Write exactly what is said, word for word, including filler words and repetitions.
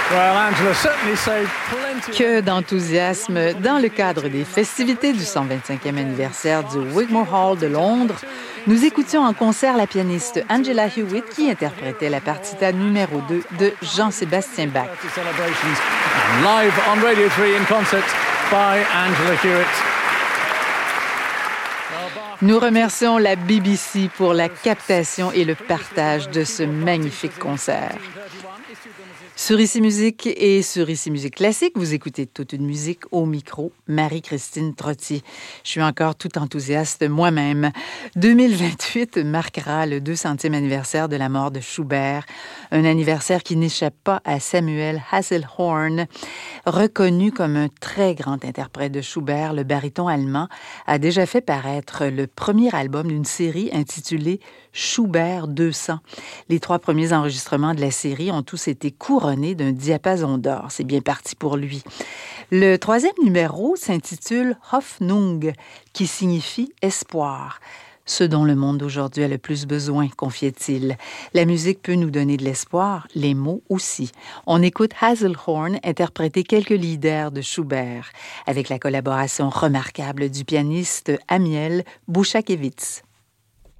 Que d'enthousiasme dans le cadre des festivités du cent vingt-cinquième anniversaire du Wigmore Hall de Londres. Nous écoutions en concert la pianiste Angela Hewitt qui interprétait la partita numéro deux de Jean-Sébastien Bach. Live on Radio trois in concert by Angela Hewitt. Nous remercions la B B C pour la captation et le partage de ce magnifique concert. Sur Ici Musique et sur Ici Musique Classique, vous écoutez toute une musique au micro, Marie-Christine Trottier. Je suis encore tout enthousiaste moi-même. deux mille vingt-huit marquera le deux centième anniversaire de la mort de Schubert, un anniversaire qui n'échappe pas à Samuel Hasselhorn. Reconnu comme un très grand interprète de Schubert, le baryton allemand a déjà fait paraître le premier album d'une série intitulée Schubert deux cents. Les trois premiers enregistrements de la série ont tous été couronnés d'un diapason d'or. C'est bien parti pour lui. Le troisième numéro s'intitule Hoffnung, qui signifie espoir. Ce dont le monde d'aujourd'hui a le plus besoin, confiait-il. La musique peut nous donner de l'espoir, les mots aussi. On écoute Hasselhorn interpréter quelques leaders de Schubert, avec la collaboration remarquable du pianiste Amiel Bouchakevitz.